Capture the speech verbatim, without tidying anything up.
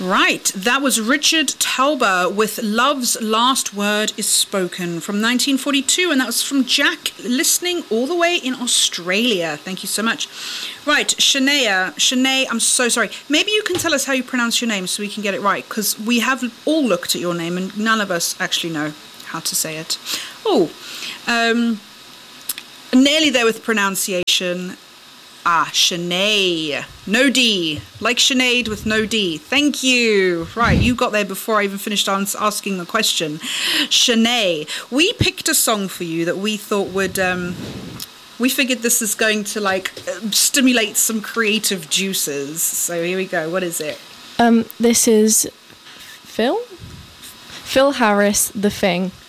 Right, that was Richard Tauber with Love's Last Word is Spoken from nineteen forty-two, and that was from Jack, listening all the way in Australia. Thank you so much. Right, Shania, Shanae, I'm so sorry. Maybe you can tell us how you pronounce your name so we can get it right, because we have all looked at your name and none of us actually know how to say it. Oh, um, nearly there with pronunciation. Ah, Sinead. No D. Like Sinead with no D. Thank you. Right, you got there before I even finished ans- asking the question. Sinead, we picked a song for you that we thought would... Um, we figured this is going to, like, stimulate some creative juices. So here we go. What is it? Um, this is Phil? Phil Harris, The Thing.